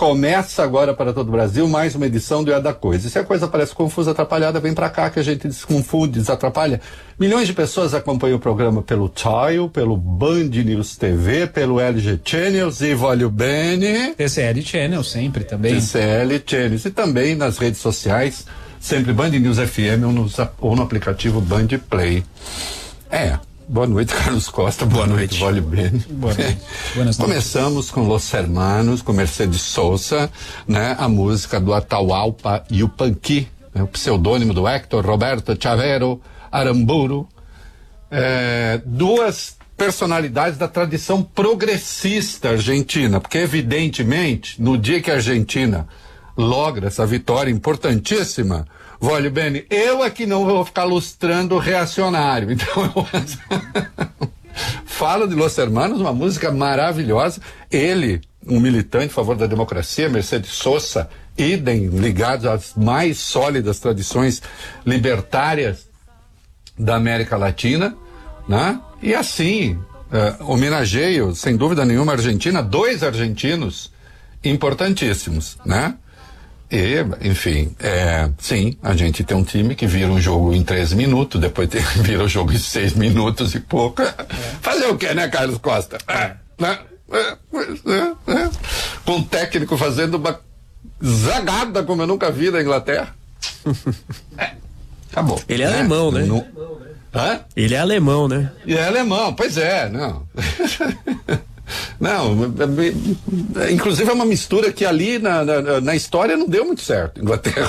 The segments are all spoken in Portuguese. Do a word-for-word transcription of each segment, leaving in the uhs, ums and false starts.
Começa agora para todo o Brasil mais uma edição do É da Coisa. E se a coisa parece confusa, atrapalhada, vem pra cá que a gente desconfunde, desatrapalha. Milhões de pessoas acompanham o programa pelo Tile, pelo Band News T V, pelo L G Channels e Voglio Bene. T C L Channel sempre também. T C L Channels e também nas redes sociais, sempre Band News F M ou no, ou no aplicativo Band Play. É. Boa noite, Carlos Costa. Boa, Boa noite, Voglio Bene. Boa noite. Buenas Começamos com Los Hermanos, com Mercedes Sosa, né? A música do Atahualpa Yupanqui, né? O pseudônimo do Héctor Roberto Chavero Aramburu. É, duas personalidades da tradição progressista argentina, porque evidentemente, no dia que a Argentina logra essa vitória importantíssima, Voglio Bene, eu aqui não vou ficar lustrando reacionário, então eu falo de Los Hermanos, uma música maravilhosa. Ele, um militante a favor da democracia, Mercedes Sosa, idem, ligados às mais sólidas tradições libertárias da América Latina, né? E assim, uh, homenageio, sem dúvida nenhuma, a Argentina, dois argentinos importantíssimos, né? E, enfim, é, sim, a gente tem um time que vira um jogo em três minutos, depois tem, vira o um jogo em seis minutos e pouco. É. Fazer o quê, né, Carlos Costa? É, né? É, é, é. Com um técnico fazendo uma zagada como eu nunca vi na Inglaterra. É, acabou. Ele é, é alemão, né? No, hã? Ele é alemão, né? Ele é alemão, pois é, não. Não, inclusive é uma mistura que ali na, na, na história não deu muito certo. Inglaterra,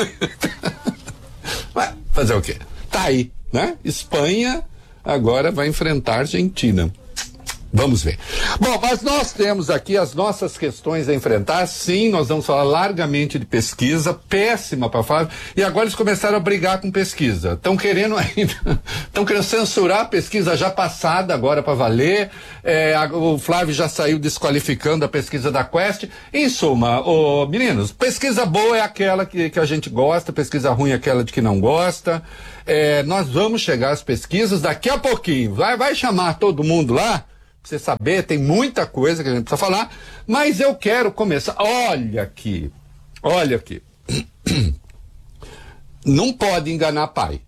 mas fazer o quê? Tá aí, né? Espanha agora vai enfrentar a Argentina. Vamos ver. Bom, mas nós temos aqui as nossas questões a enfrentar. Sim, nós vamos falar largamente de pesquisa, péssima para falar. E agora eles começaram a brigar com pesquisa. Estão querendo ainda, estão querendo censurar a pesquisa já passada agora para valer. É, a, o Flávio já saiu desqualificando a pesquisa da Quest. Em suma, ô, meninos, pesquisa boa é aquela que, que a gente gosta, pesquisa ruim é aquela de que não gosta. É, nós vamos chegar às pesquisas daqui a pouquinho. Vai, vai chamar todo mundo lá. Pra você saber, tem muita coisa que a gente precisa falar, mas eu quero começar. Olha aqui, olha aqui. Não pode enganar pai.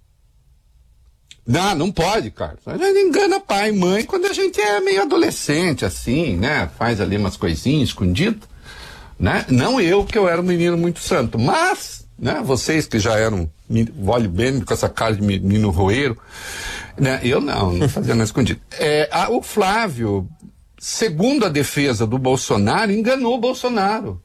Não, não pode, Carlos. A gente engana pai e mãe quando a gente é meio adolescente, assim, né? Faz ali umas coisinhas escondidas, né? Não eu, que eu era um menino muito santo, mas, né? Vocês que já eram Voglio Bene com essa cara de menino roeiro, né? Eu não, não fazia nada escondido. É, a, o Flávio, segundo a defesa do Bolsonaro, enganou o Bolsonaro.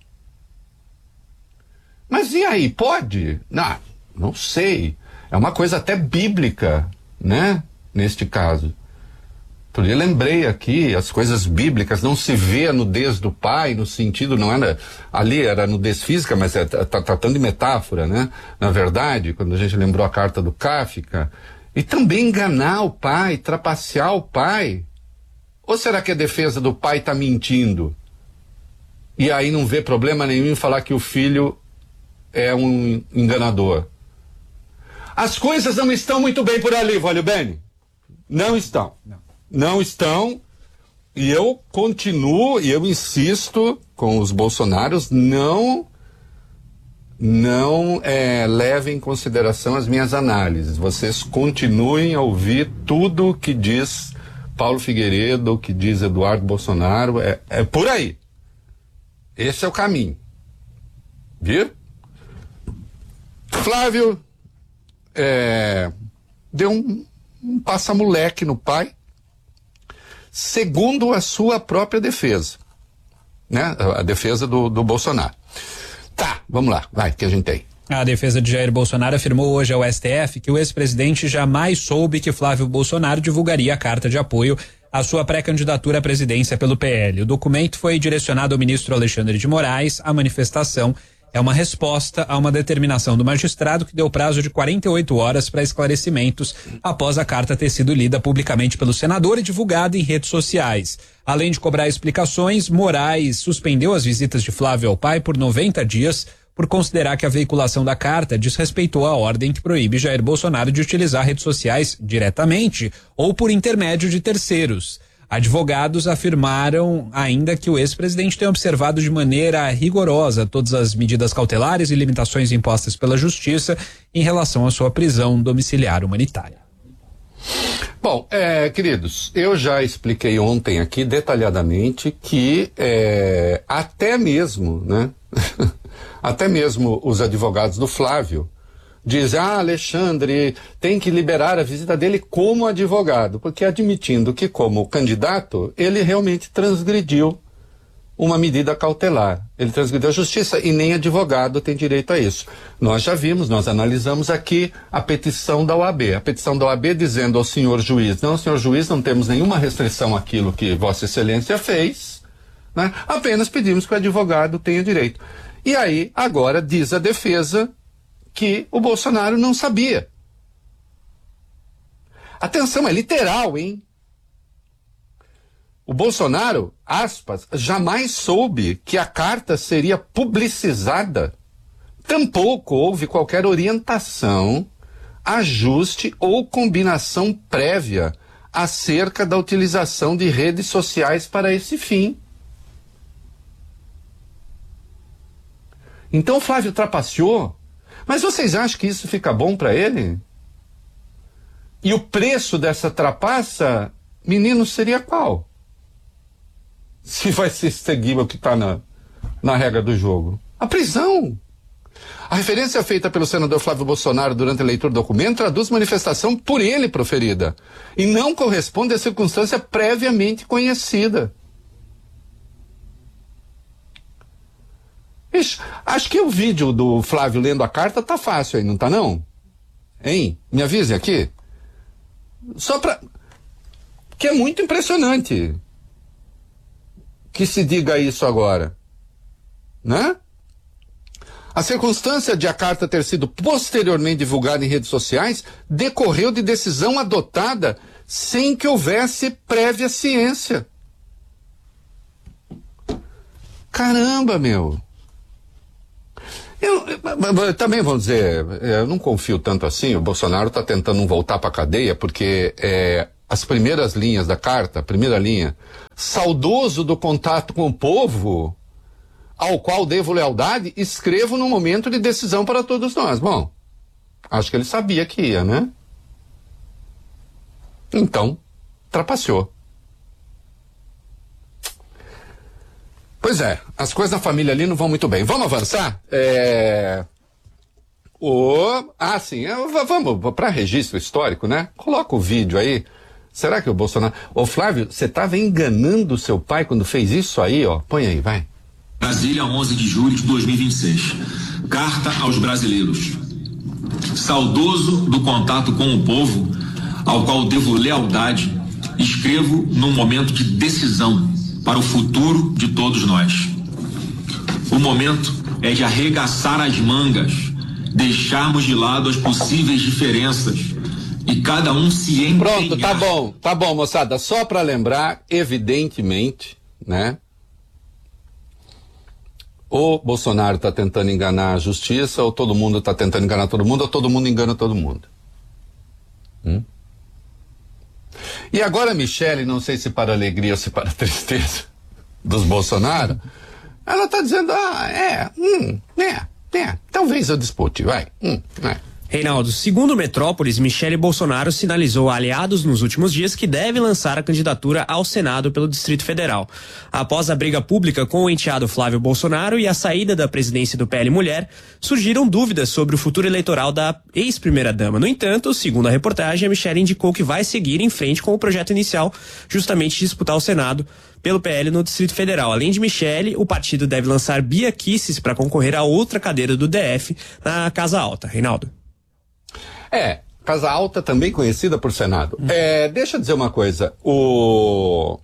Mas e aí, pode? Não, não sei. É uma coisa até bíblica, né? Neste caso. Por eu lembrei aqui, as coisas bíblicas, não se vê a nudez do pai, no sentido, não era, ali era nudez física, mas é, tá, tá tratando de metáfora, né? Na verdade, quando a gente lembrou a carta do Kafka, e também enganar o pai, trapacear o pai. Ou será que a defesa do pai está mentindo? E aí não vê problema nenhum em falar que o filho é um enganador. As coisas não estão muito bem por ali, Voglio Bene. Não estão. Não. Não estão. E eu continuo, e eu insisto com os bolsonaros, não... não é, levem em consideração as minhas análises. Vocês continuem a ouvir tudo que diz Paulo Figueiredo, o que diz Eduardo Bolsonaro, é, é por aí. Esse é o caminho. Viu? Flávio é, deu um, um passa-moleque no pai, segundo a sua própria defesa, né? A defesa do, do Bolsonaro. Tá, vamos lá, vai, que a gente tem. A defesa de Jair Bolsonaro afirmou hoje ao S T F que o ex-presidente jamais soube que Flávio Bolsonaro divulgaria a carta de apoio à sua pré-candidatura à presidência pelo P L. O documento foi direcionado ao ministro Alexandre de Moraes. A manifestação é uma resposta a uma determinação do magistrado que deu prazo de quarenta e oito horas para esclarecimentos após a carta ter sido lida publicamente pelo senador e divulgada em redes sociais. Além de cobrar explicações, Moraes suspendeu as visitas de Flávio ao pai por noventa dias por considerar que a veiculação da carta desrespeitou a ordem que proíbe Jair Bolsonaro de utilizar redes sociais diretamente ou por intermédio de terceiros. Advogados afirmaram ainda que o ex-presidente tem observado de maneira rigorosa todas as medidas cautelares e limitações impostas pela justiça em relação à sua prisão domiciliar humanitária. Bom, é, queridos, eu já expliquei ontem aqui detalhadamente que é, até mesmo, né? até mesmo os advogados do Flávio dizem, ah, Alexandre tem que liberar a visita dele como advogado, porque admitindo que como candidato, ele realmente transgrediu uma medida cautelar. Ele transgrediu a justiça e nem advogado tem direito a isso. Nós já vimos, nós analisamos aqui a petição da O A B. A petição da O A B dizendo ao senhor juiz, não, senhor juiz, não temos nenhuma restrição àquilo que Vossa Excelência fez, né? Apenas pedimos que o advogado tenha direito. E aí, agora, diz a defesa que o Bolsonaro não sabia. Atenção, é literal, hein? O Bolsonaro, aspas, jamais soube que a carta seria publicizada. Tampouco houve qualquer orientação, ajuste ou combinação prévia acerca da utilização de redes sociais para esse fim. Então o Flávio trapaceou. Mas vocês acham que isso fica bom para ele? E o preço dessa trapaça, menino, seria qual? Se vai ser seguir o que está na, na regra do jogo. A prisão. A referência feita pelo senador Flávio Bolsonaro durante a leitura do documento traduz manifestação por ele proferida e não corresponde à circunstância previamente conhecida. Ixi, acho que o vídeo do Flávio lendo a carta tá fácil aí, não tá não? Hein? Me avisem aqui. Só pra... que é muito impressionante que se diga isso agora, né? A circunstância de a carta ter sido posteriormente divulgada em redes sociais decorreu de decisão adotada sem que houvesse prévia ciência. Caramba, meu! Eu, eu, também vão dizer, eu não confio tanto assim, o Bolsonaro está tentando não voltar para a cadeia, porque é, as primeiras linhas da carta, a primeira linha, saudoso do contato com o povo, ao qual devo lealdade, escrevo num momento de decisão para todos nós. Bom, acho que ele sabia que ia, né? Então, trapaceou. Pois é, as coisas na família ali não vão muito bem. Vamos avançar? É... O... Ah, sim, é, vamos para registro histórico, né? Coloca o vídeo aí. Será que o Bolsonaro... Ô Flávio, você estava enganando o seu pai quando fez isso aí, ó? Põe aí, vai. Brasília, onze de julho de dois mil e vinte e seis. Carta aos brasileiros. Saudoso do contato com o povo, ao qual devo lealdade, escrevo num momento de decisão para o futuro de todos nós. O momento é de arregaçar as mangas, deixarmos de lado as possíveis diferenças e cada um se empenhar. Pronto, tá bom, tá bom, moçada. Só para lembrar, evidentemente, né? Ou Bolsonaro está tentando enganar a justiça, ou todo mundo está tentando enganar todo mundo, ou todo mundo engana todo mundo. Hum? E agora a Michele, não sei se para alegria ou se para tristeza dos Bolsonaro, ela está dizendo, ah, é, hum, é, é, talvez eu dispute, vai, hum, é. Reinaldo, segundo o Metrópolis, Michele Bolsonaro sinalizou a aliados nos últimos dias que deve lançar a candidatura ao Senado pelo Distrito Federal. Após a briga pública com o enteado Flávio Bolsonaro e a saída da presidência do P L Mulher, surgiram dúvidas sobre o futuro eleitoral da ex-primeira-dama. No entanto, segundo a reportagem, a Michele indicou que vai seguir em frente com o projeto inicial, justamente disputar o Senado pelo P L no Distrito Federal. Além de Michele, o partido deve lançar Bia Kicis para concorrer a outra cadeira do D F na Casa Alta. Reinaldo. É, Casa Alta também conhecida por Senado. Hum. É, deixa eu dizer uma coisa, o...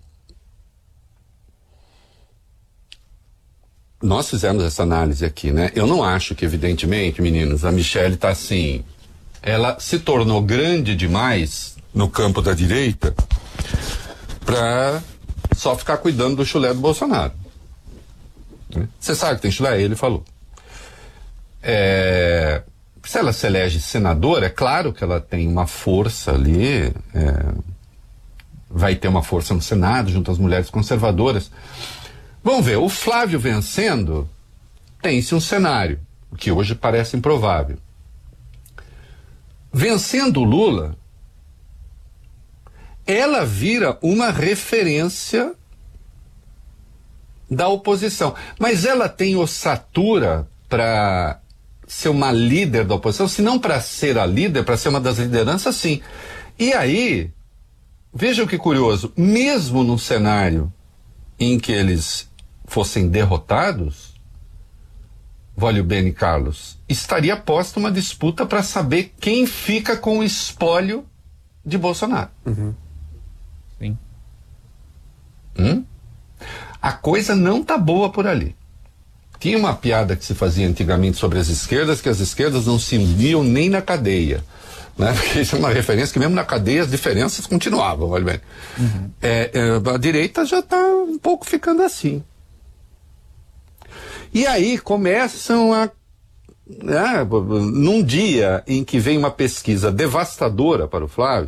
Nós fizemos essa análise aqui, né? Eu não acho que, evidentemente, meninos, a Michele tá assim, ela se tornou grande demais no campo da direita pra só ficar cuidando do chulé do Bolsonaro. Você sabe que tem chulé? Ele falou. É... Se ela se elege senadora, é claro que ela tem uma força ali, é, vai ter uma força no Senado junto às mulheres conservadoras. Vamos ver, o Flávio vencendo, tem-se um cenário, que hoje parece improvável. Vencendo o Lula, ela vira uma referência da oposição. Mas ela tem ossatura para ser uma líder da oposição, se não para ser a líder, para ser uma das lideranças, sim. E aí, vejam que curioso, mesmo num cenário em que eles fossem derrotados, Vólio Bene Carlos, estaria posta uma disputa para saber quem fica com o espólio de Bolsonaro. Uhum. Sim. Hum? A coisa não tá boa por ali. Tinha uma piada que se fazia antigamente sobre as esquerdas, que as esquerdas não se uniam nem na cadeia, né? Porque isso é uma referência que mesmo na cadeia as diferenças continuavam, olha bem. Uhum. É, é, a direita já está um pouco ficando assim. E aí começam a... Né, num dia em que vem uma pesquisa devastadora para o Flávio,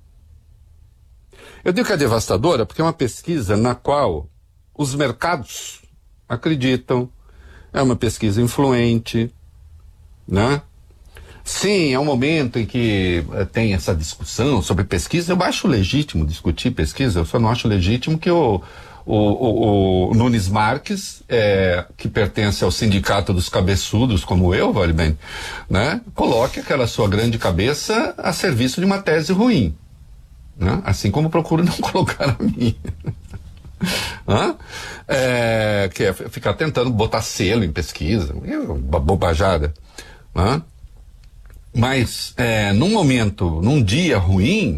eu digo que é devastadora porque é uma pesquisa na qual os mercados acreditam, é uma pesquisa influente, né? Sim, é um momento em que uh, tem essa discussão sobre pesquisa. Eu acho legítimo discutir pesquisa, eu só não acho legítimo que o, o, o, o Nunes Marques, é, que pertence ao sindicato dos cabeçudos, como eu, vale bem, né? Coloque aquela sua grande cabeça a serviço de uma tese ruim, né? Assim como procuro não colocar a minha. Hã? É, que é ficar tentando botar selo em pesquisa, uma bobajada, hã? Mas é, num momento, num dia ruim,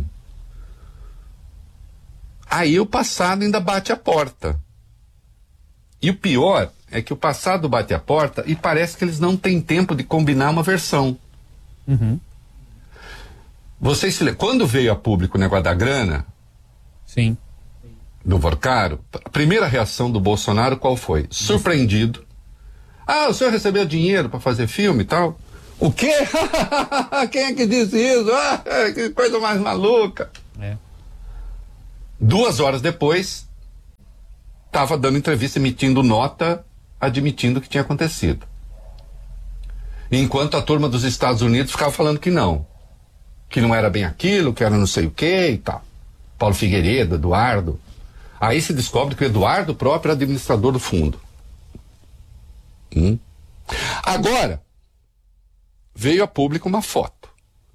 aí o passado ainda bate a porta. E o pior é que o passado bate a porta e parece que eles não têm tempo de combinar uma versão. Uhum. Vocês se lembram, quando veio a público o negócio da grana, sim, do Vorcaro, a primeira reação do Bolsonaro qual foi? Surpreendido. Ah, o senhor recebeu dinheiro para fazer filme e tal? O quê? Quem é que disse isso? Ah, que coisa mais maluca. É. Duas horas depois, estava dando entrevista, emitindo nota, admitindo que tinha acontecido. Enquanto a turma dos Estados Unidos ficava falando que não. Que não era bem aquilo, que era não sei o quê e tal. Paulo Figueiredo, Eduardo. Aí se descobre que o Eduardo próprio era administrador do fundo. Hum. Agora, veio a público uma foto.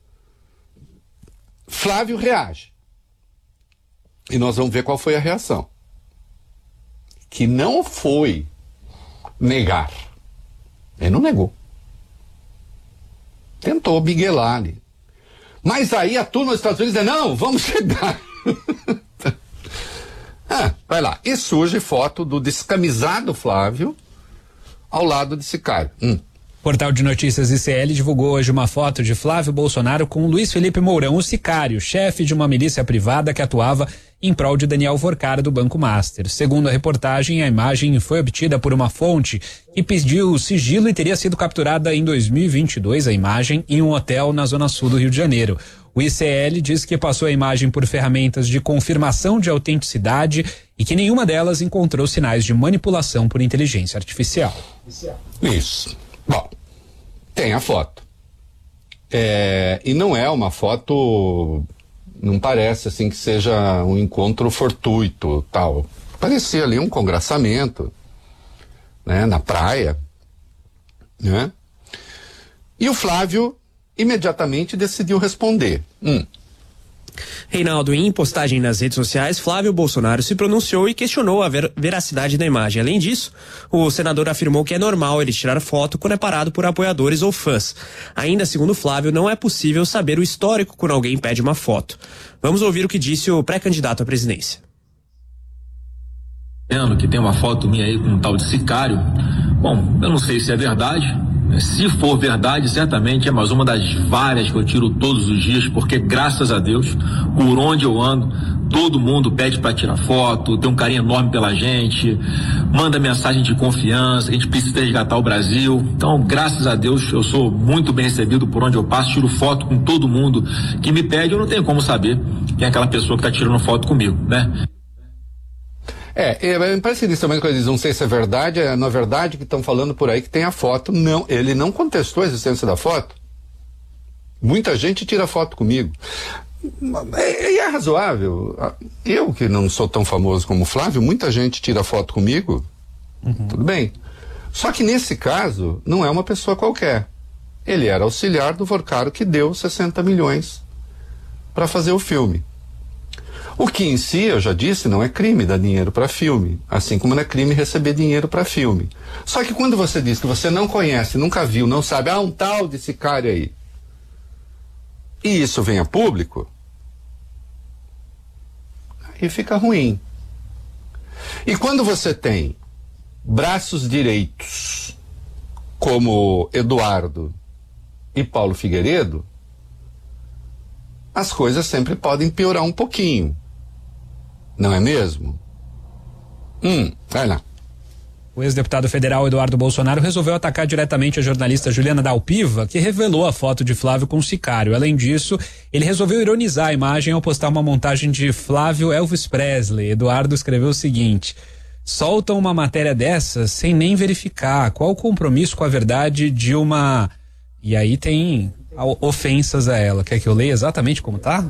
Flávio reage. E nós vamos ver qual foi a reação. Que não foi negar. Ele não negou. Tentou miguelar ali. Mas aí a turma dos Estados Unidos diz, não, vamos chegar. Ah, vai lá. E surge foto do descamisado Flávio ao lado de Sicário. Hum. Portal de Notícias I C L divulgou hoje uma foto de Flávio Bolsonaro com Luiz Felipe Mourão, o sicário, chefe de uma milícia privada que atuava em prol de Daniel Vorcaro do Banco Master. Segundo a reportagem, a imagem foi obtida por uma fonte que pediu sigilo e teria sido capturada em dois mil e vinte e dois, a imagem, em um hotel na zona sul do Rio de Janeiro. O I C L diz que passou a imagem por ferramentas de confirmação de autenticidade e que nenhuma delas encontrou sinais de manipulação por inteligência artificial. Isso. Bom, tem a foto. É, e não é uma foto, não parece assim que seja um encontro fortuito, tal. Parecia ali um congraçamento, né, na praia, né? E o Flávio imediatamente decidiu responder. Hum. Reinaldo, em postagem nas redes sociais, Flávio Bolsonaro se pronunciou e questionou a ver- veracidade da imagem. Além disso, o senador afirmou que é normal ele tirar foto quando é parado por apoiadores ou fãs. Ainda segundo Flávio, não é possível saber o histórico quando alguém pede uma foto. Vamos ouvir o que disse o pré-candidato à presidência. Que tem uma foto minha aí com um tal de sicário. Bom, eu não sei se é verdade. Se for verdade, certamente é mais uma das várias que eu tiro todos os dias, porque graças a Deus, por onde eu ando, todo mundo pede para tirar foto, tem um carinho enorme pela gente, manda mensagem de confiança, que a gente precisa resgatar o Brasil. Então, graças a Deus, eu sou muito bem recebido por onde eu passo, tiro foto com todo mundo que me pede, eu não tenho como saber quem é aquela pessoa que está tirando foto comigo, né? É, é, me parece inicialmente quando eles não sei se é verdade, é na verdade que estão falando por aí que tem a foto. Não, ele não contestou a existência da foto. Muita gente tira foto comigo. É, é razoável. Eu, que não sou tão famoso como o Flávio, muita gente tira foto comigo. Uhum. Tudo bem. Só que nesse caso, não é uma pessoa qualquer. Ele era auxiliar do Vorcaro, que deu sessenta milhões para fazer o filme. O que em si, eu já disse, não é crime dar dinheiro para filme, assim como não é crime receber dinheiro para filme. Só que quando você diz que você não conhece, nunca viu, não sabe, ah, um tal desse cara aí, e isso vem a público, aí fica ruim. E quando você tem braços direitos como Eduardo e Paulo Figueiredo, as coisas sempre podem piorar um pouquinho. Não é mesmo? Hum, vai lá. O ex-deputado federal Eduardo Bolsonaro resolveu atacar diretamente a jornalista Juliana Dalpiva, que revelou a foto de Flávio com Sicário. Além disso, ele resolveu ironizar a imagem ao postar uma montagem de Flávio Elvis Presley. Eduardo escreveu o seguinte: soltam uma matéria dessa sem nem verificar. Qual o compromisso com a verdade de uma... E aí tem ofensas a ela. Quer que eu leia exatamente como tá?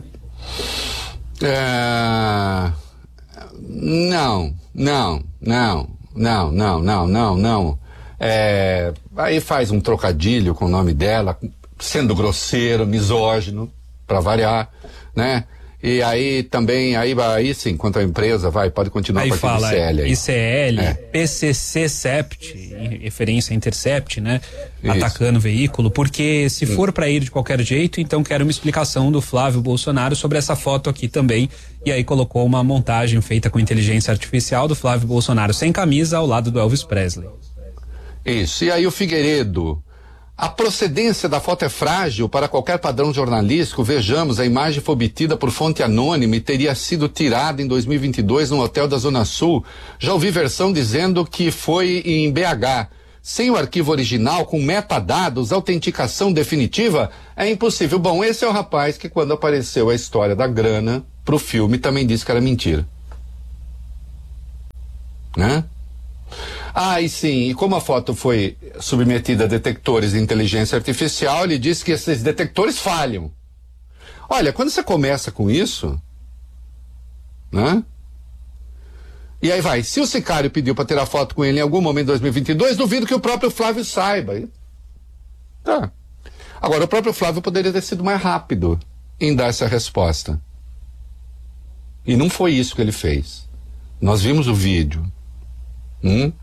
É... Não, não, não, não, não, não, não, não. É... Aí faz um trocadilho com o nome dela, sendo grosseiro, misógino, para variar, né? E aí também, aí, aí sim, quanto à empresa, vai, pode continuar aí com fala, I C L aí. I C L, é. P C C Sept, em referência a Intercept, né? Isso. Atacando o veículo, porque se hum. for para ir de qualquer jeito, então quero uma explicação do Flávio Bolsonaro sobre essa foto aqui também. E aí colocou uma montagem feita com inteligência artificial do Flávio Bolsonaro sem camisa ao lado do Elvis Presley. Isso, e aí o Figueiredo... A procedência da foto é frágil para qualquer padrão jornalístico. Vejamos, a imagem foi obtida por fonte anônima e teria sido tirada em dois mil e vinte e dois num hotel da Zona Sul. Já ouvi versão dizendo que foi em B H. Sem o arquivo original, com metadados, autenticação definitiva, é impossível. Bom, esse é o rapaz que quando apareceu a história da grana pro filme também disse que era mentira. Né? Ah, e sim, e como a foto foi submetida a detectores de inteligência artificial, ele disse que esses detectores falham. Olha, quando você começa com isso, né? E aí vai, se o Sicário pediu para tirar foto com ele em algum momento de dois mil e vinte e dois, duvido que o próprio Flávio saiba. Tá. Agora, o próprio Flávio poderia ter sido mais rápido em dar essa resposta. E não foi isso que ele fez. Nós vimos o vídeo. Hum?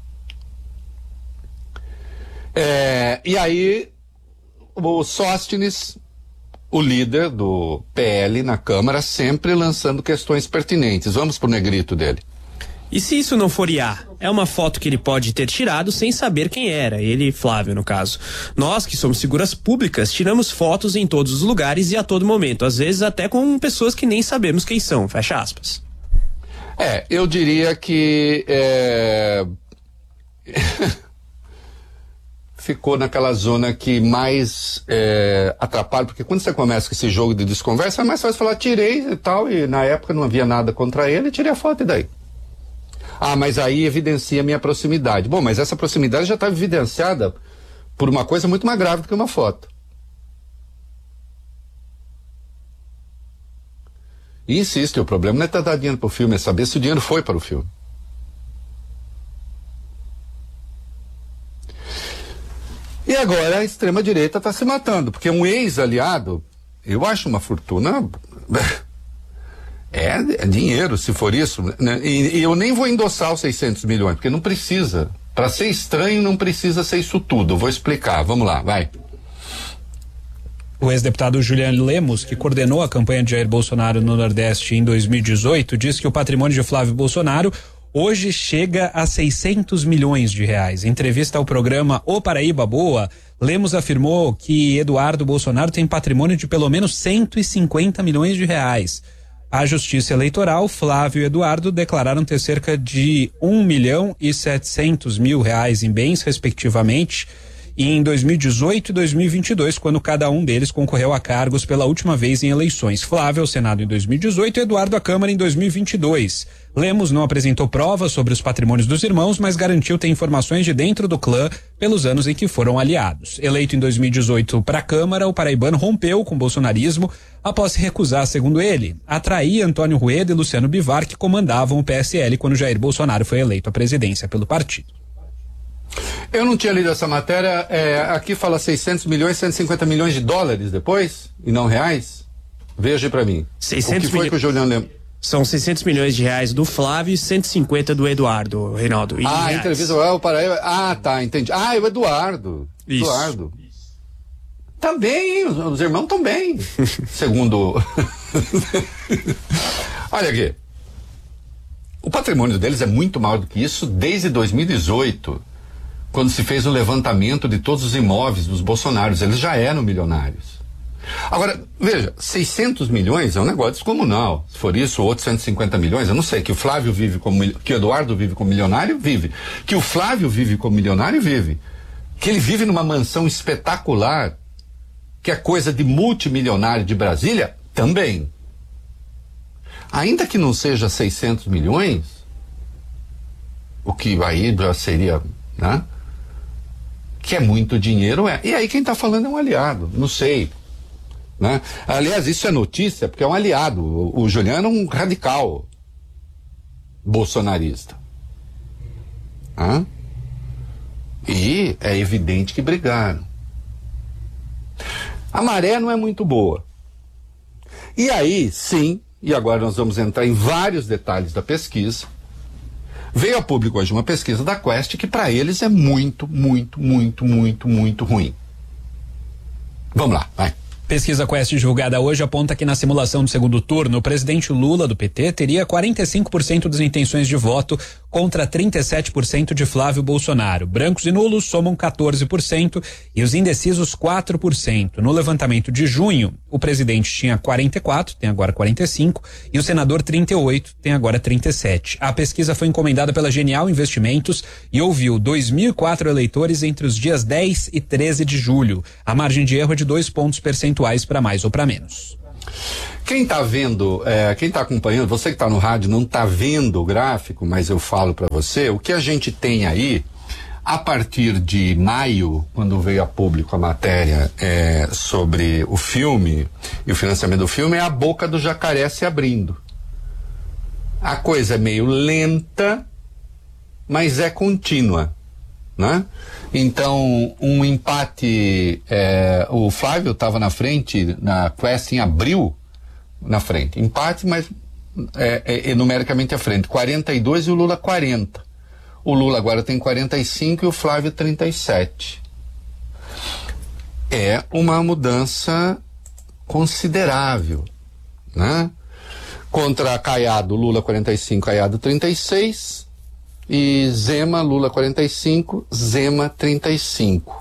É, e aí, o Sóstenes, o líder do P L na Câmara, sempre lançando questões pertinentes. Vamos pro negrito dele. E se isso não for I A? É uma foto que ele pode ter tirado sem saber quem era, ele, Flávio, no caso. Nós, que somos figuras públicas, tiramos fotos em todos os lugares e a todo momento, às vezes até com pessoas que nem sabemos quem são, fecha aspas. É, eu diria que... É... ficou naquela zona que mais é, atrapalha, porque quando você começa com esse jogo de desconversa, é mais fácil falar, tirei e tal, e na época não havia nada contra ele, tirei a foto e daí? Ah, mas aí evidencia a minha proximidade. Bom, mas essa proximidade já estava evidenciada por uma coisa muito mais grave do que uma foto. E insisto, o problema não é dar dinheiro para o filme, é saber se o dinheiro foi para o filme. E agora a extrema-direita está se matando, porque um ex-aliado, eu acho uma fortuna, é, é dinheiro, se for isso, né? E, e eu nem vou endossar os seiscentos milhões, porque não precisa. Para ser estranho não precisa ser isso tudo, eu vou explicar, vamos lá, vai. O ex-deputado Juliano Lemos, que coordenou a campanha de Jair Bolsonaro no Nordeste em dois mil e dezoito, diz que o patrimônio de Flávio Bolsonaro hoje chega a seiscentos milhões de reais. Em entrevista ao programa O Paraíba Boa, Lemos afirmou que Eduardo Bolsonaro tem patrimônio de pelo menos cento e cinquenta milhões de reais. A Justiça Eleitoral, Flávio e Eduardo declararam ter cerca de um milhão e setecentos mil reais em bens, respectivamente, e em dois mil e dezoito e dois mil e vinte e dois, quando cada um deles concorreu a cargos pela última vez em eleições. Flávio ao Senado em dois mil e dezoito e Eduardo à Câmara em dois mil e vinte e dois. Lemos não apresentou provas sobre os patrimônios dos irmãos, mas garantiu ter informações de dentro do clã pelos anos em que foram aliados. Eleito em dois mil e dezoito para a Câmara, o paraibano rompeu com o bolsonarismo após se recusar, segundo ele, a trair Antônio Rueda e Luciano Bivar, que comandavam o P S L quando Jair Bolsonaro foi eleito à presidência pelo partido. Eu não tinha lido essa matéria. É, aqui fala seiscentos milhões, cento e cinquenta milhões de dólares depois, e não reais? Veja para mim. seiscentos o que foi milho... que o Juliano lembra? São seiscentos milhões de reais do Flávio e cento e cinquenta do Eduardo, Reinaldo. Ah, reais. entrevista é o Paraíba. Ah, tá, entendi. Ah, é o Eduardo. Isso. Eduardo. Tá bem, os, os irmãos estão bem. Segundo. Olha aqui. O patrimônio deles é muito maior do que isso desde dois mil e dezoito, quando se fez o levantamento de todos os imóveis dos bolsonaros. Eles já eram milionários. Agora, veja, seiscentos milhões é um negócio descomunal. Se for isso, outros cento e cinquenta milhões, eu não sei. Que o Flávio vive como, que o Eduardo vive como milionário, vive. Que o Flávio vive como milionário, vive. Que ele vive numa mansão espetacular, que é coisa de multimilionário de Brasília, também. Ainda que não seja seiscentos milhões, o que aí já seria, né? Que é muito dinheiro, é. E aí quem está falando é um aliado, não sei. Né? Aliás, isso é notícia porque é um aliado. O, o Juliano é um radical bolsonarista. Hã? E é evidente que brigaram. A maré não é muito boa. E aí, sim, e agora nós vamos entrar em vários detalhes da pesquisa. Veio a público hoje uma pesquisa da Quest que para eles é muito, muito, muito, muito, muito ruim. Vamos lá, vai. Pesquisa Quest divulgada hoje aponta que na simulação do segundo turno, o presidente Lula, do P T, teria quarenta e cinco por cento das intenções de voto contra trinta e sete por cento de Flávio Bolsonaro. Brancos e nulos somam quatorze por cento e os indecisos quatro por cento. No levantamento de junho, o presidente tinha quarenta e quatro, tem agora quarenta e cinco, e o senador trinta e oito, tem agora trinta e sete. A pesquisa foi encomendada pela Genial Investimentos e ouviu dois mil e quatro eleitores entre os dias dez e treze de julho. A margem de erro é de dois pontos percentuais para mais ou para menos. Quem está vendo, é, quem está acompanhando, você que está no rádio não está vendo o gráfico, mas eu falo para você, o que a gente tem aí, a partir de maio, quando veio a público a matéria é, sobre o filme e o financiamento do filme, é a boca do jacaré se abrindo. A coisa é meio lenta, mas é contínua, né? Então, um empate, é, o Flávio estava na frente, na Quest em abril, na frente. Empate, mas é, é, é numericamente à frente. quarenta e dois e o Lula quarenta. O Lula agora tem quarenta e cinco e o Flávio trinta e sete. É uma mudança considerável, né? Contra Caiado, Lula quarenta e cinco, Caiado trinta e seis. E Zema, Lula quarenta e cinco, Zema trinta e cinco.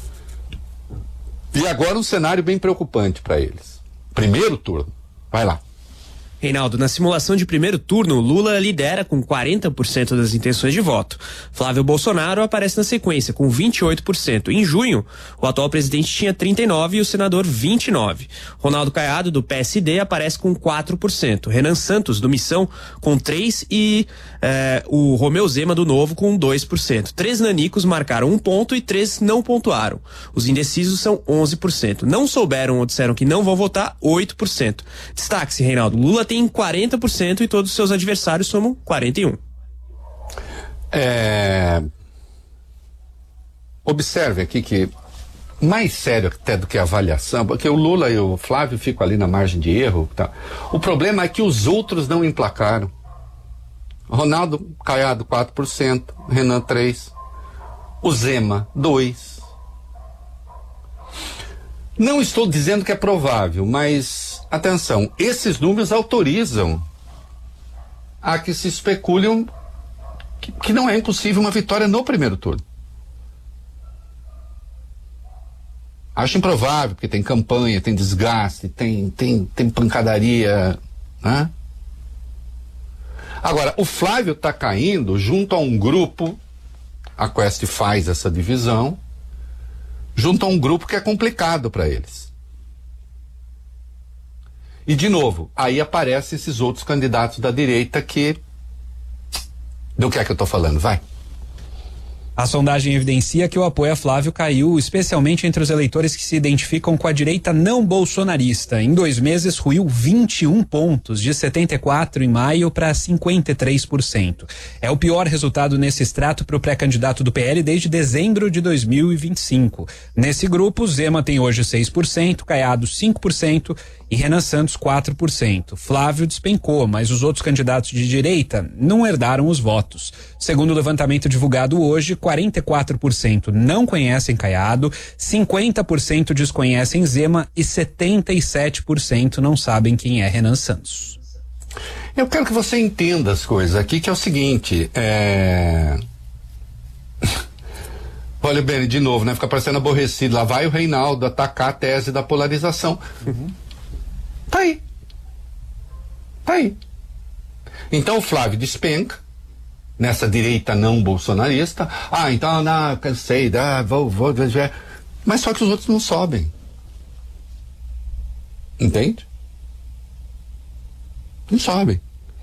E agora um cenário bem preocupante para eles. Primeiro turno. Vai lá. Reinaldo, na simulação de primeiro turno, Lula lidera com quarenta por cento das intenções de voto. Flávio Bolsonaro aparece na sequência, com vinte e oito por cento. Em junho, o atual presidente tinha trinta e nove por cento e o senador vinte e nove por cento. Ronaldo Caiado, do P S D, aparece com quatro por cento. Renan Santos, do Missão, com três por cento e eh, o Romeu Zema, do Novo, com dois por cento. Três nanicos marcaram um ponto e três não pontuaram. Os indecisos são onze por cento. Não souberam ou disseram que não vão votar, oito por cento. Destaque-se, Reinaldo, Lula tem quarenta por cento e todos os seus adversários somam quarenta e um por cento. É... Observe aqui que mais sério até do que a avaliação, porque o Lula e o Flávio ficam ali na margem de erro, tá? O problema é que os outros não emplacaram. Ronaldo Caiado quatro por cento, Renan três por cento, o Zema dois por cento. Não estou dizendo que é provável, mas atenção, esses números autorizam a que se especulem que, que não é impossível uma vitória no primeiro turno. Acho improvável, porque tem campanha, tem desgaste, tem, tem, tem pancadaria, né? Agora, o Flávio está caindo junto a um grupo, a Quest faz essa divisão, junto a um grupo que é complicado para eles. E, de novo, aí aparecem esses outros candidatos da direita que... Do que é que eu tô falando? Vai. A sondagem evidencia que o apoio a Flávio caiu, especialmente entre os eleitores que se identificam com a direita não bolsonarista. Em dois meses, ruiu vinte e um pontos, de setenta e quatro em maio para cinquenta e três por cento. É o pior resultado nesse extrato para o pré-candidato do P L desde dezembro de dois mil e vinte e cinco. Nesse grupo, Zema tem hoje seis por cento, Caiado cinco por cento e Renan Santos quatro por cento. Flávio despencou, mas os outros candidatos de direita não herdaram os votos. Segundo o levantamento divulgado hoje, quarenta e quatro por cento não conhecem Caiado, cinquenta por cento desconhecem Zema e setenta e sete por cento não sabem quem é Renan Santos. Eu quero que você entenda as coisas aqui, que é o seguinte, é... Olha bem, de novo, né? Fica parecendo aborrecido. Lá vai o Reinaldo atacar a tese da polarização. Uhum. Tá aí. Tá aí. Então o Flávio despenca nessa direita não bolsonarista. Ah, então, não, cansei, ah, vou, vou, vou, vou. Mas só que os outros não sobem. Entende? Não sobem.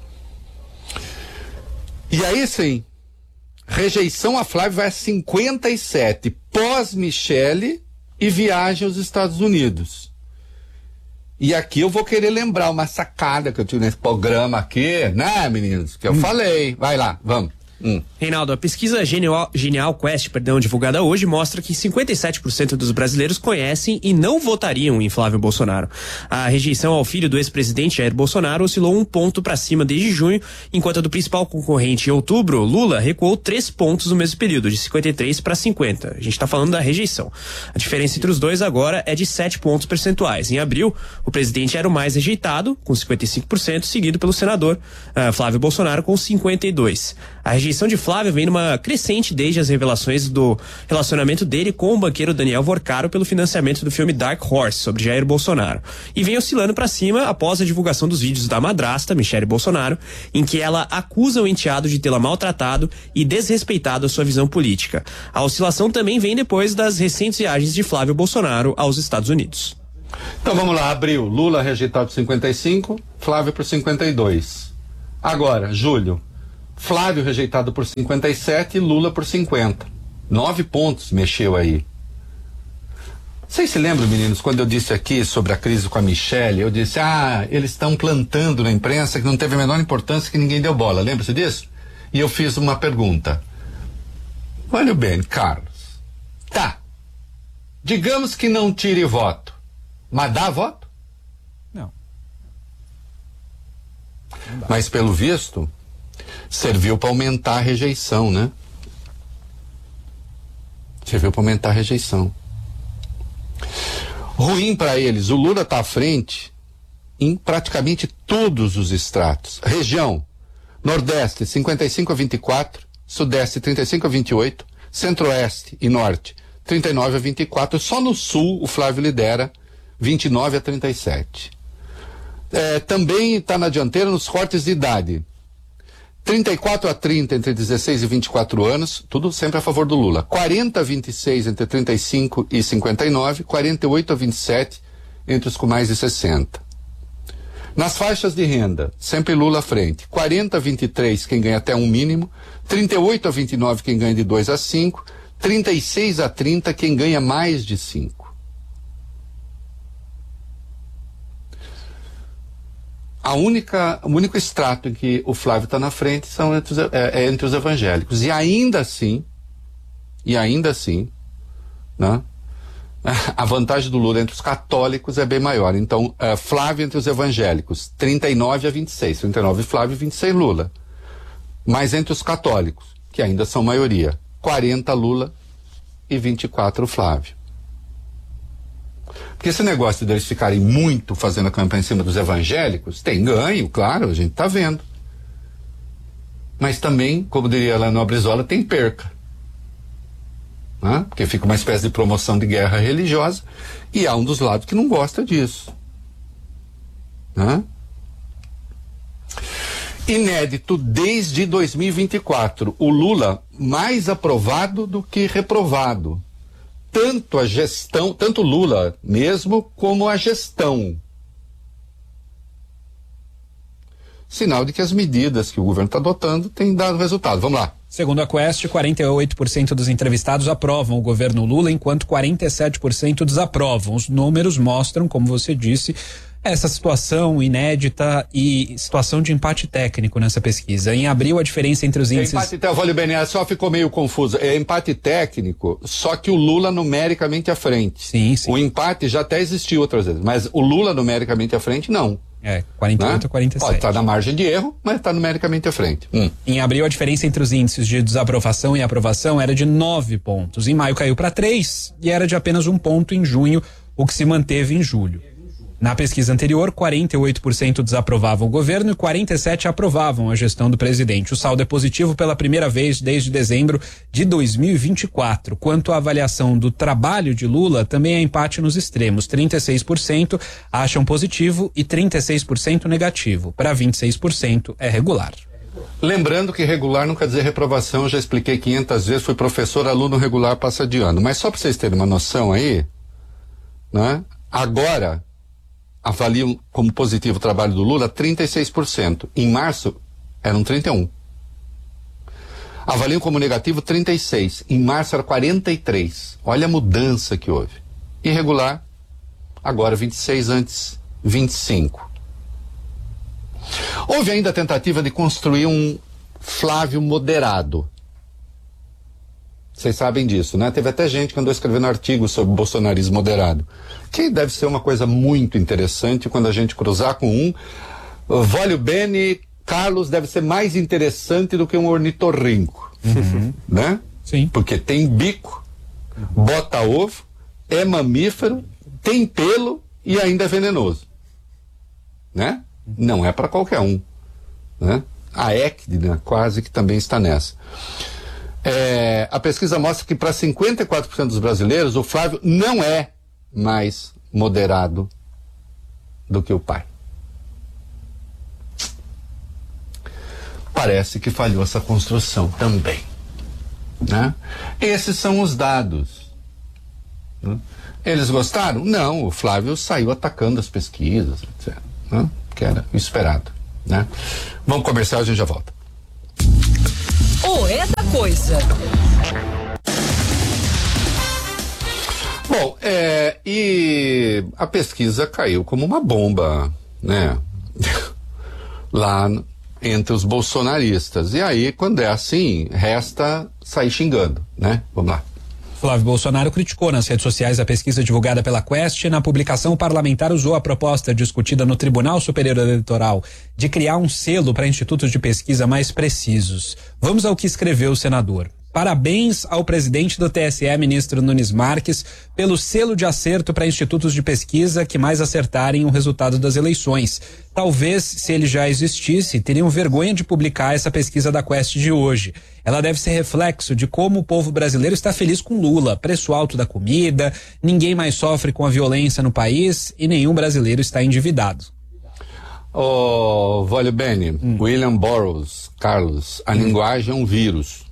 E aí sim, rejeição a Flávio vai a cinquenta e sete, pós-Michele e viagem aos Estados Unidos. E aqui eu vou querer lembrar uma sacada que eu tive nesse programa aqui, né, meninos? Que eu hum. falei. Vai lá, vamos. Hum. Reinaldo, a pesquisa Genial, Genial Quest, perdão, divulgada hoje, mostra que cinquenta e sete por cento dos brasileiros conhecem e não votariam em Flávio Bolsonaro. A rejeição ao filho do ex-presidente Jair Bolsonaro oscilou um ponto para cima desde junho, enquanto a do principal concorrente em outubro, Lula, recuou três pontos no mesmo período, de cinquenta e três para cinquenta. A gente está falando da rejeição. A diferença entre os dois agora é de sete pontos percentuais. Em abril, o presidente era o mais rejeitado, com cinquenta e cinco por cento, seguido pelo senador uh, Flávio Bolsonaro, com cinquenta e dois por cento. A rejeição de Flávio vem numa crescente desde as revelações do relacionamento dele com o banqueiro Daniel Vorcaro pelo financiamento do filme Dark Horse, sobre Jair Bolsonaro. E vem oscilando para cima após a divulgação dos vídeos da madrasta, Michele Bolsonaro, em que ela acusa o enteado de tê-la maltratado e desrespeitado a sua visão política. A oscilação também vem depois das recentes viagens de Flávio Bolsonaro aos Estados Unidos. Então vamos lá, abril, Lula rejeitado por cinquenta e cinco, Flávio por cinquenta e dois. Agora, julho, Flávio rejeitado por cinquenta e sete e Lula por cinquenta. Nove pontos mexeu aí. Vocês se lembram, meninos, quando eu disse aqui sobre a crise com a Michele, eu disse, ah, eles estão plantando na imprensa que não teve a menor importância, que ninguém deu bola. Lembra-se disso? E eu fiz uma pergunta. Olha bem, Carlos. Tá. Digamos que não tire voto. Mas dá voto? Não. Não dá. Mas pelo visto, serviu para aumentar a rejeição, né? Serviu para aumentar a rejeição. Ruim para eles, o Lula está à frente em praticamente todos os estratos. Região, Nordeste cinquenta e cinco a vinte e quatro, Sudeste trinta e cinco a vinte e oito, Centro-Oeste e Norte trinta e nove a vinte e quatro, só no Sul o Flávio lidera vinte e nove a trinta e sete. É, também está na dianteira nos cortes de idade. trinta e quatro a trinta entre dezesseis e vinte e quatro anos, tudo sempre a favor do Lula. quarenta a vinte e seis entre trinta e cinco e cinquenta e nove, quarenta e oito a vinte e sete entre os com mais de sessenta. Nas faixas de renda, sempre Lula à frente. quarenta a vinte e três quem ganha até um mínimo, trinta e oito a vinte e nove quem ganha de dois a cinco, trinta e seis a trinta quem ganha mais de cinco. A única, o único extrato em que o Flávio está na frente são entre os, é, é entre os evangélicos. E ainda assim, e ainda assim, né, a vantagem do Lula entre os católicos é bem maior. Então, é, Flávio entre os evangélicos, trinta e nove a vinte e seis. trinta e nove Flávio, vinte e seis Lula. Mas entre os católicos, que ainda são maioria, quarenta Lula e vinte e quatro Flávio. Porque esse negócio deles ficarem muito fazendo a campanha em cima dos evangélicos, tem ganho, claro, a gente tá vendo. Mas também, como diria lá no Brizola, tem perca. Né? Porque fica uma espécie de promoção de guerra religiosa e há um dos lados que não gosta disso. Né? Inédito desde dois mil e vinte e quatro, o Lula mais aprovado do que reprovado. tanto a gestão, tanto Lula mesmo, como a gestão. Sinal de que as medidas que o governo está adotando têm dado resultado. Vamos lá. Segundo a Quest, quarenta e oito por cento dos entrevistados aprovam o governo Lula, enquanto quarenta e sete por cento desaprovam. Os números mostram, como você disse, essa situação inédita e situação de empate técnico nessa pesquisa. Em abril, a diferença entre os índices... É empate técnico, olha, Bené, só ficou meio confuso. É empate técnico, só que o Lula numericamente à frente. Sim, sim. O empate já até existiu outras vezes, mas o Lula numericamente à frente, não. É, quarenta e oito a quarenta e sete. Pode estar na margem de erro, mas está numericamente à frente. Hum. Em abril, a diferença entre os índices de desaprovação e aprovação era de nove pontos. Em maio, caiu para três e era de apenas um ponto em junho, o que se manteve em julho. Na pesquisa anterior, quarenta e oito por cento desaprovavam o governo e quarenta e sete por cento aprovavam a gestão do presidente. O saldo é positivo pela primeira vez desde dezembro de dois mil e vinte e quatro. Quanto à avaliação do trabalho de Lula, também é empate nos extremos. trinta e seis por cento acham positivo e trinta e seis por cento negativo. Para vinte e seis por cento é regular. Lembrando que regular não quer dizer reprovação, eu já expliquei quinhentas vezes, fui professor, aluno regular passa de ano. Mas só para vocês terem uma noção aí, né? Agora avaliam como positivo o trabalho do Lula trinta e seis por cento. Em março, eram trinta e um por cento. Avaliam como negativo trinta e seis por cento. Em março, era quarenta e três por cento. Olha a mudança que houve. Irregular, agora vinte e seis por cento, antes vinte e cinco por cento. Houve ainda a tentativa de construir um Flávio moderado. Vocês sabem disso, né? Teve até gente que andou escrevendo artigos sobre bolsonarismo moderado, que deve ser uma coisa muito interessante quando a gente cruzar com um. Voglio bene, Carlos deve ser mais interessante do que um ornitorrinco, uhum. né? Sim. Porque tem bico, bota ovo, é mamífero, tem pelo e ainda é venenoso, né? Não é para qualquer um, né? A ECD, né, quase que também está nessa. É, a pesquisa mostra que para cinquenta e quatro por cento dos brasileiros, o Flávio não é mais moderado do que o pai. Parece que falhou essa construção também, né? Esses são os dados, né? Eles gostaram? Não, o Flávio saiu atacando as pesquisas, etcétera, né? Que era o esperado, né? Vamos comercial, a gente já volta. Oh, essa coisa. Bom, é, e a pesquisa caiu como uma bomba, né? Lá entre os bolsonaristas. E aí, quando é assim, resta sair xingando, né? Vamos lá. Flávio Bolsonaro criticou nas redes sociais a pesquisa divulgada pela Quest. Na publicação, o parlamentar usou a proposta discutida no Tribunal Superior Eleitoral de criar um selo para institutos de pesquisa mais precisos. Vamos ao que escreveu o senador. Parabéns ao presidente do T S E, ministro Nunes Marques, pelo selo de acerto para institutos de pesquisa que mais acertarem o resultado das eleições. Talvez, se ele já existisse, teriam vergonha de publicar essa pesquisa da Quest de hoje. Ela deve ser reflexo de como o povo brasileiro está feliz com Lula. Preço alto da comida, ninguém mais sofre com a violência no país e nenhum brasileiro está endividado. Oh, voglio bene, hum. William Burroughs, Carlos, a hum. linguagem é um vírus.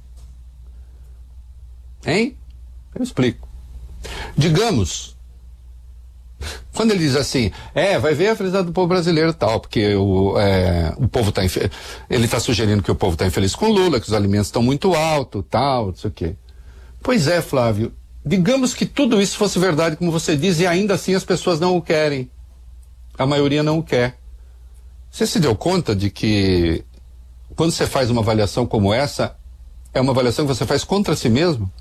Hein? Eu explico. Digamos, quando ele diz assim, é, vai ver a felicidade do povo brasileiro e tal, porque o, é, o povo está infeliz, ele está sugerindo que o povo está infeliz com Lula, que os alimentos estão muito altos, tal, não sei o quê. Pois é, Flávio, digamos que tudo isso fosse verdade, como você diz, e ainda assim as pessoas não o querem. A maioria não o quer. Você se deu conta de que quando você faz uma avaliação como essa, é uma avaliação que você faz contra si mesmo?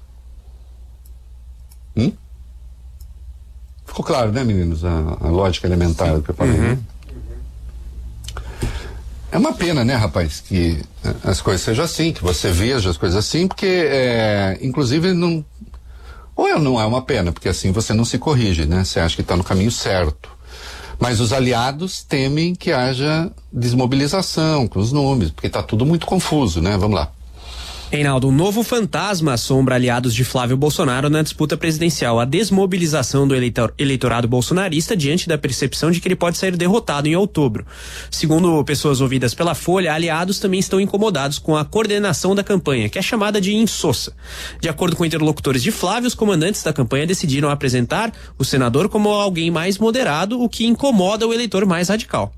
Hum? Ficou claro, né, meninos? A, a lógica elementar do que eu falei. Uhum. Né? É uma pena, né, rapaz, que as coisas sejam assim, que você veja as coisas assim, porque, é, inclusive, não. Ou não é uma pena, porque assim você não se corrige, né? Você acha que está no caminho certo. Mas os aliados temem que haja desmobilização com os números, porque está tudo muito confuso, né? Vamos lá. Reinaldo, um novo fantasma assombra aliados de Flávio Bolsonaro na disputa presidencial: a desmobilização do eleitor, eleitorado bolsonarista diante da percepção de que ele pode sair derrotado em outubro. Segundo pessoas ouvidas pela Folha, aliados também estão incomodados com a coordenação da campanha, que é chamada de insossa. De acordo com interlocutores de Flávio, os comandantes da campanha decidiram apresentar o senador como alguém mais moderado, o que incomoda o eleitor mais radical.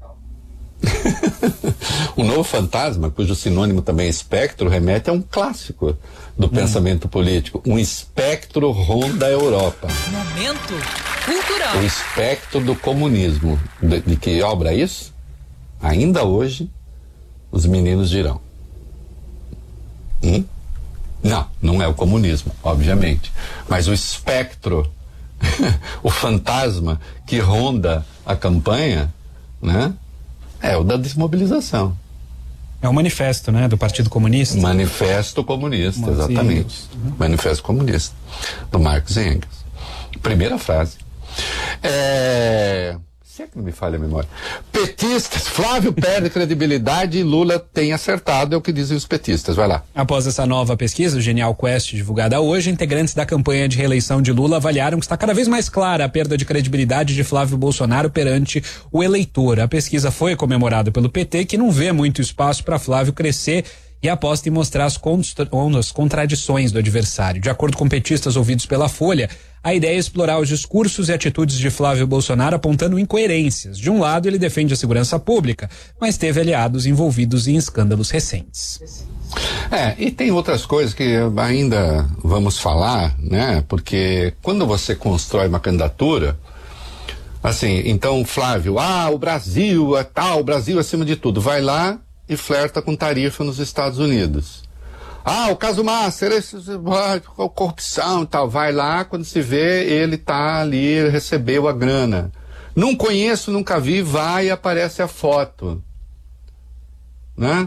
O novo fantasma, cujo sinônimo também é espectro, remete a um clássico do hum. pensamento político. Um espectro ronda a Europa. Momento cultural. O espectro do comunismo. De, de que obra é isso? Ainda hoje, os meninos dirão. Hum? Não, não é o comunismo, obviamente. Mas o espectro, o fantasma que ronda a campanha, né? É o da desmobilização. É o manifesto, né, do Partido Comunista. Manifesto Comunista, Marx exatamente. Uhum. Manifesto Comunista, do Marx e Engels. Primeira frase. É... Se é que não me falha a memória. Petistas, Flávio perde credibilidade e Lula tem acertado, é o que dizem os petistas. Vai lá. Após essa nova pesquisa, o Genial Quest, divulgada hoje, integrantes da campanha de reeleição de Lula avaliaram que está cada vez mais clara a perda de credibilidade de Flávio Bolsonaro perante o eleitor. A pesquisa foi comemorada pelo P T, que não vê muito espaço para Flávio crescer e aposta em mostrar as, contra, as contradições do adversário. De acordo com petistas ouvidos pela Folha, a ideia é explorar os discursos e atitudes de Flávio Bolsonaro apontando incoerências. De um lado, ele defende a segurança pública, mas teve aliados envolvidos em escândalos recentes. É, e tem outras coisas que ainda vamos falar, né? Porque quando você constrói uma candidatura, assim, então Flávio, ah, o Brasil é tal, o Brasil acima de tudo, vai lá e flerta com tarifa nos Estados Unidos. Ah, o caso Master, esse, corrupção e tal, vai lá, quando se vê, ele tá ali, recebeu a grana. Não conheço, nunca vi, vai e aparece a foto. Né?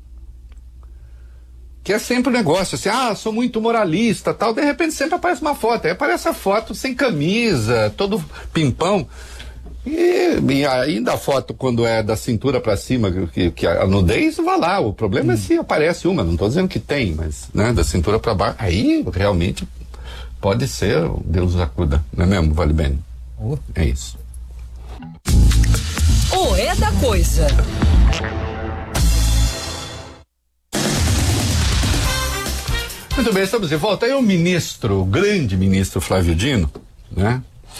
Que é sempre um negócio, assim, ah, sou muito moralista, tal, de repente sempre aparece uma foto, aí aparece a foto sem camisa, todo pimpão. E, e ainda a foto quando é da cintura para cima, que, que a nudez, vai lá, o problema hum. é se aparece uma, não estou dizendo que tem, mas, né, da cintura para baixo, aí realmente pode ser, Deus nos acuda, não é mesmo, Vale Bem? Oh. É isso. O é da coisa. Muito bem, estamos de volta. Aí o ministro, o grande ministro Flávio Dino, né,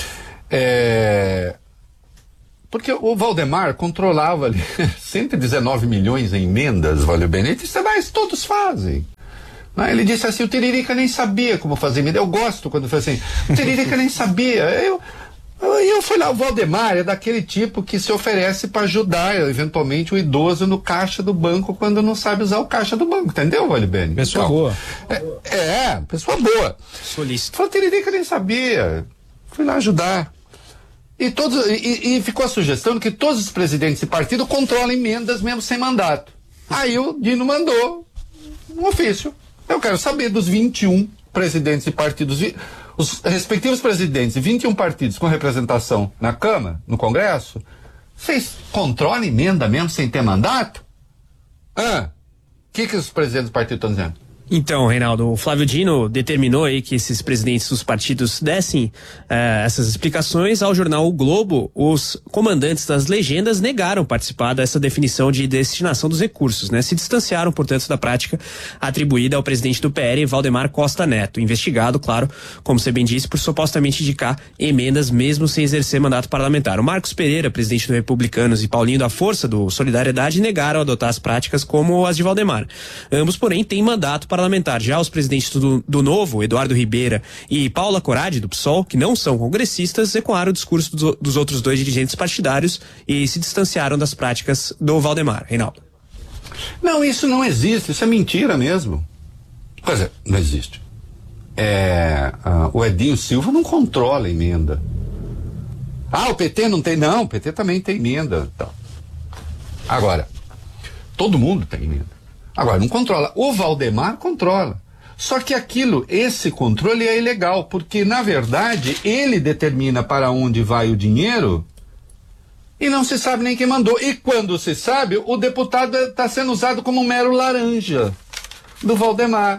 é... Porque o Valdemar controlava ali cento e dezenove milhões em emendas, Valeu Bem. Ele disse, mas todos fazem. Ele disse assim, o Tiririca nem sabia como fazer emenda. Eu gosto quando foi assim, o Tiririca nem sabia. Eu, eu, eu fui lá, o Valdemar é daquele tipo que se oferece para ajudar, eventualmente, o idoso no caixa do banco quando não sabe usar o caixa do banco, entendeu, Valeu Bem? Pessoa então, boa. É, é, pessoa boa. Solista. Falei, o Tiririca nem sabia. Fui lá ajudar. E, todos, e, e ficou a sugestão que todos os presidentes de partido controlem emendas mesmo sem mandato. Aí o Dino mandou um ofício. Eu quero saber dos vinte e um presidentes de partidos, os respectivos presidentes de vinte e um partidos com representação na Câmara, no Congresso, vocês controlam emenda mesmo sem ter mandato? Ah, o que, que os presidentes do partido estão dizendo? Então, Reinaldo, o Flávio Dino determinou aí que esses presidentes dos partidos dessem eh, essas explicações ao jornal O Globo. Os comandantes das legendas negaram participar dessa definição de destinação dos recursos, né? Se distanciaram, portanto, da prática atribuída ao presidente do P L, Valdemar Costa Neto, investigado, claro, como você bem disse, por supostamente indicar emendas mesmo sem exercer mandato parlamentar. O Marcos Pereira, presidente do Republicanos, e Paulinho da Força, do Solidariedade, negaram adotar as práticas como as de Valdemar. Ambos, porém, têm mandato parlamentar. Já os presidentes do, do Novo, Eduardo Ribeira e Paula Corade, do P SOL, que não são congressistas, ecoaram o discurso dos, dos outros dois dirigentes partidários e se distanciaram das práticas do Valdemar. Reinaldo. Não, isso não existe, isso é mentira mesmo. Pois é, não existe. É, uh, o Edinho Silva não controla a emenda. Ah, o P T não tem, não, o P T também tem emenda. Então. Agora, todo mundo tem emenda. Agora, não controla. O Valdemar controla. Só que aquilo, esse controle é ilegal, porque, na verdade, ele determina para onde vai o dinheiro e não se sabe nem quem mandou. E quando se sabe, o deputado está sendo usado como um mero laranja. do Valdemar.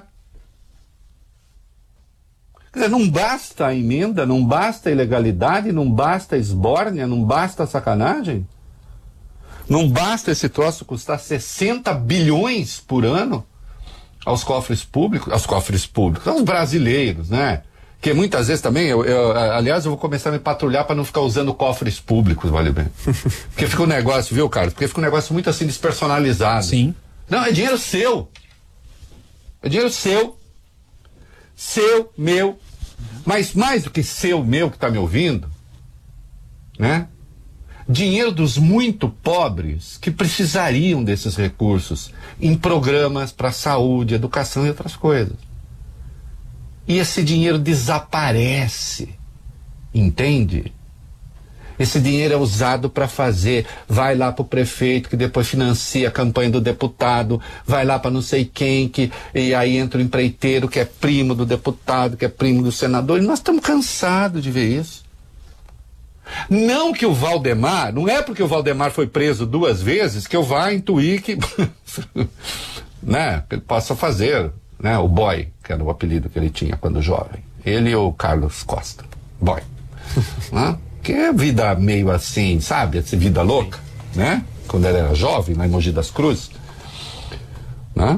Quer dizer, não basta a emenda, não basta a ilegalidade, não basta a esbórnia, não basta a sacanagem? Não basta esse troço custar sessenta bilhões por ano aos cofres públicos, aos cofres públicos, aos brasileiros, né? Que muitas vezes também, eu, eu, aliás, eu vou começar a me patrulhar para não ficar usando cofres públicos, vale bem. Porque fica um negócio, viu, Carlos? Porque fica um negócio muito assim despersonalizado. Sim. Não, é dinheiro seu. É dinheiro seu. Seu, meu. Mas mais do que seu, meu, que está me ouvindo, né? Dinheiro dos muito pobres que precisariam desses recursos em programas para saúde, educação e outras coisas. E esse dinheiro desaparece, entende? Esse dinheiro é usado para fazer, vai lá para o prefeito que depois financia a campanha do deputado, vai lá para não sei quem, que, e aí entra o empreiteiro que é primo do deputado, que é primo do senador, e nós estamos cansados de ver isso. Não que o Valdemar, não é porque o Valdemar foi preso duas vezes que eu vá intuir que, né, que ele possa fazer, né, o boy, que era o apelido que ele tinha quando jovem. Ele e o Carlos Costa, boy. Né? Que é vida meio assim, sabe, essa vida louca, né? Quando ele era jovem, lá em Mogi das Cruzes, né?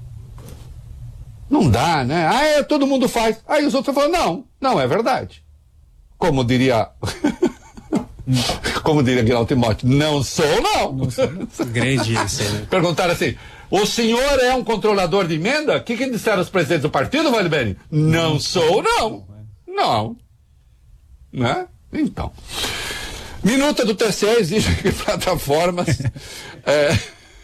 Não dá, né? Ah, é, todo mundo faz. Aí os outros falam, não, não é verdade. Como diria... Como diria Guilherme Timóteo, não sou não. Não sou, não. Grande isso, né? Perguntaram assim, o senhor é um controlador de emenda? O que, que disseram os presidentes do partido, Valibene? Não, não sou não. Não. Né? Então. Minuta do T C E exige que plataformas é,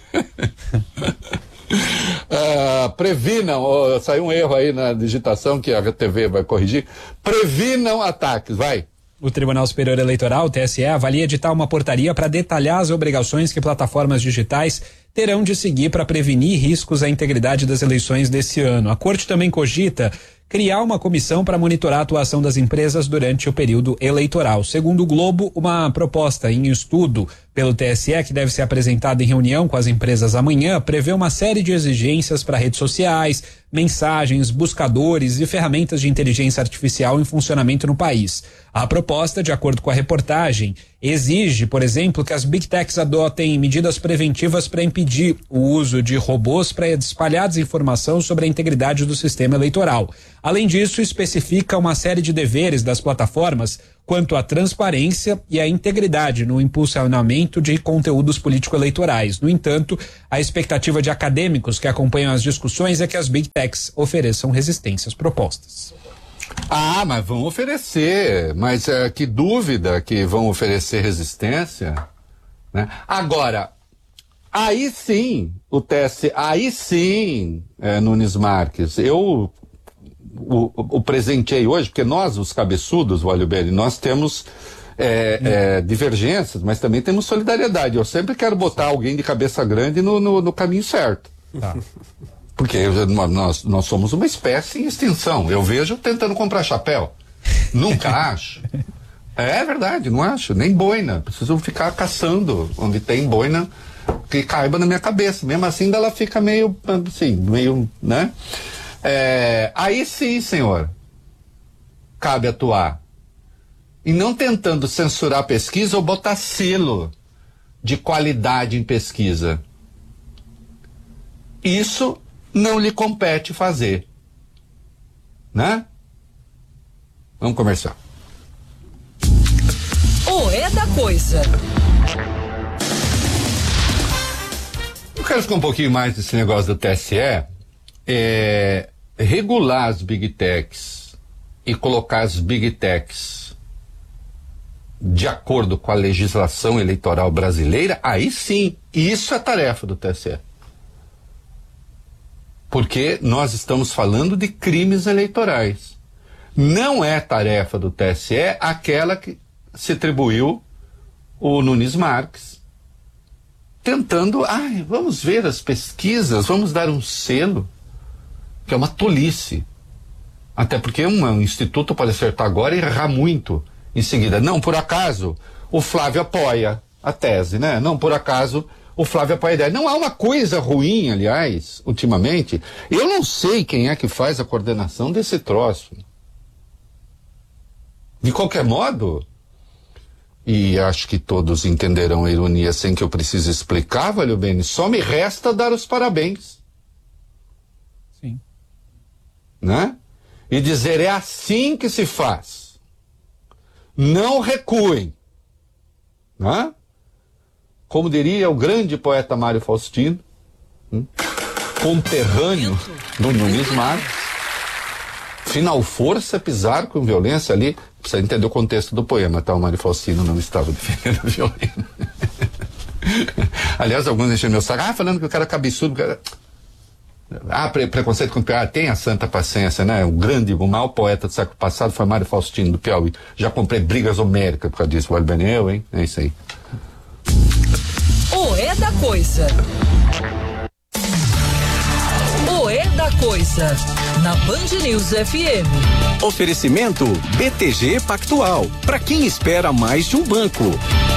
é, previnam, oh, saiu um erro aí na digitação que a T V vai corrigir, previnam ataques, vai. O Tribunal Superior Eleitoral, o T S E, avalia editar uma portaria para detalhar as obrigações que plataformas digitais terão de seguir para prevenir riscos à integridade das eleições desse ano. A Corte também cogita criar uma comissão para monitorar a atuação das empresas durante o período eleitoral. Segundo o Globo, uma proposta em estudo pelo T S E, que deve ser apresentada em reunião com as empresas amanhã, prevê uma série de exigências para redes sociais, mensagens, buscadores e ferramentas de inteligência artificial em funcionamento no país. A proposta, de acordo com a reportagem, exige, por exemplo, que as Big Techs adotem medidas preventivas para impedir o uso de robôs para espalhar desinformação sobre a integridade do sistema eleitoral. Além disso, especifica uma série de deveres das plataformas quanto à transparência e à integridade no impulsionamento de conteúdos político-eleitorais. No entanto, a expectativa de acadêmicos que acompanham as discussões é que as Big Techs ofereçam resistências propostas. Ah, mas vão oferecer, mas é, que dúvida que vão oferecer resistência, né? Agora, aí sim, o T S E, aí sim, é, Nunes Marques, eu o, o presenteei hoje, porque nós, os cabeçudos, Valibene, nós temos é, hum. é, divergências, mas também temos solidariedade. Eu sempre quero botar alguém de cabeça grande no, no, no caminho certo. Tá. Porque nós, nós somos uma espécie em extinção. Eu vejo tentando comprar chapéu. Nunca acho. É verdade, não acho. Nem boina. Preciso ficar caçando onde tem boina que caiba na minha cabeça. Mesmo assim, ela fica meio, assim, meio, né? É, aí sim, senhor, cabe atuar. E não tentando censurar a pesquisa ou botar selo de qualidade em pesquisa. Isso não lhe compete fazer, né? Vamos começar. O é da coisa. Eu quero ficar um pouquinho mais desse negócio do T S E. É, regular as Big Techs e colocar as Big Techs de acordo com a legislação eleitoral brasileira, aí sim, isso é tarefa do T S E. Porque nós estamos falando de crimes eleitorais. Não é tarefa do T S E aquela que se atribuiu o Nunes Marques, tentando, ai, vamos ver as pesquisas, vamos dar um selo, que é uma tolice. Até porque um, um instituto pode acertar agora e errar muito em seguida. Não, por acaso, o Flávio apoia a tese, né? Não, por acaso, o Flávio apoia a ideia. Não há uma coisa ruim, aliás, ultimamente. Eu não sei quem é que faz a coordenação desse troço. De qualquer modo, e acho que todos entenderão a ironia sem que eu precise explicar, Valeu Bene, só me resta dar os parabéns. Sim. Né? E dizer, é assim que se faz. Não recuem. Né? Como diria o grande poeta Mário Faustino, hum, conterrâneo do Nunes Marques, final força pisar com violência ali. Precisa entender o contexto do poema, tá? O Mário Faustino não estava defendendo a violência. Aliás, alguns enchem meu saco, ah, falando que o cara é cabeçudo, o cara... Ah, pre preconceito com o Piauí, ah, tem a santa paciência, né? O grande, o maior poeta do século passado foi Mário Faustino, do Piauí. Já comprei brigas homéricas por causa disso, o Albeneu, hein? É isso aí. O É da Coisa. O É da Coisa. Na Band News F M. Oferecimento B T G Pactual. Para quem espera mais de um banco.